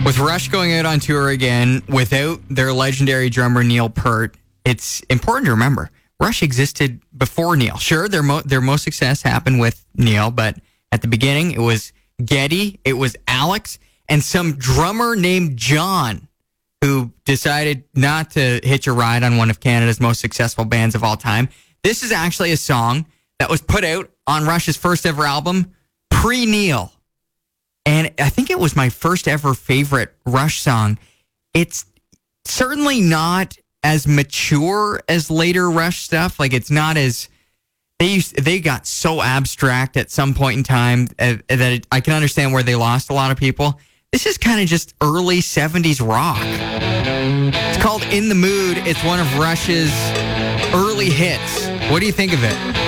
With Rush going out on tour again without their legendary drummer Neil Peart, it's important to remember Rush existed before Neil. Sure, their most success happened with Neil, but at the beginning it was Geddy, it was Alex, and some drummer named John who decided not to hitch a ride on one of Canada's most successful bands of all time. This is actually a song that was put out on Rush's first ever album, pre-Neil. And I think it was my first ever favorite Rush song. It's certainly not as mature as later Rush stuff. Like, it's not as... They got so abstract at some point in time that I can understand where they lost a lot of people. This is kind of just early 70s rock. It's called In the Mood. It's one of Rush's early hits. What do you think of it?